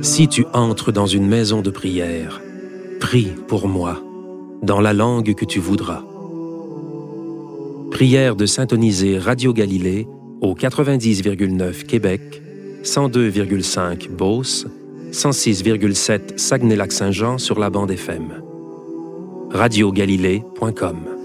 Si tu entres dans une maison de prière, prie pour moi, dans la langue que tu voudras. Prière de syntoniser Radio Galilée au 90,9 Québec, 102,5 Beauce, 106,7 Saguenay-Lac-Saint-Jean sur la bande FM. radiogalilée.com